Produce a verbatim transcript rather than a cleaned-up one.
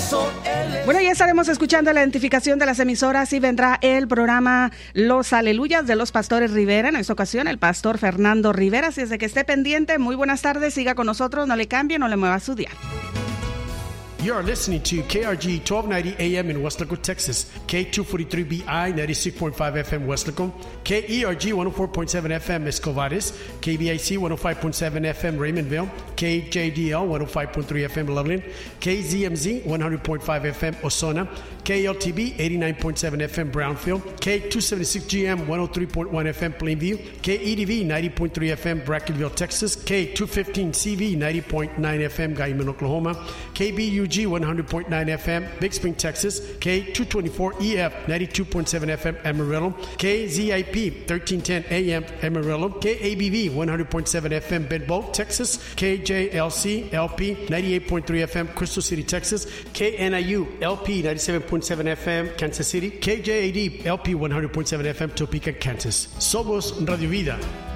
eso Él es. Bueno, ya estaremos escuchando la identificación de las emisoras y vendrá el programa Los Aleluyas de los Pastores Rivera. En esta ocasión, el pastor Fernando Rivera. Así es de que esté pendiente. Muy buenas tardes. Siga con nosotros. No le cambie, no le mueva su día. You are listening to K R G twelve ninety A M in Weslaco, Texas, K two forty-three B I ninety-six point five F M Weslaco, K E R G one oh four point seven F M Escovares, K B I C one oh five point seven F M Raymondville, K J D L one oh five point three F M Loveland, K Z M Z one hundred point five F M Osona, K L T B eighty-nine point seven F M Brownfield, K two seventy-six G M one oh three point one F M Plainview, K E D V ninety point three F M Brackenville, Texas, K two fifteen C V ninety point nine F M Guyman, Oklahoma, K B U G one hundred point nine F M Big Spring, Texas, K two twenty-four E F ninety-two point seven F M Amarillo, K Z I P thirteen ten A M Amarillo, K A B V one hundred point seven F M Bedboe, Texas, K J L C L P ninety-eight point three F M Crystal City, Texas, K N I U L P ninety-seven point seven F M Kansas City, K J A D L P one hundred point seven F M Topeka, Kansas. Somos Radio Vida.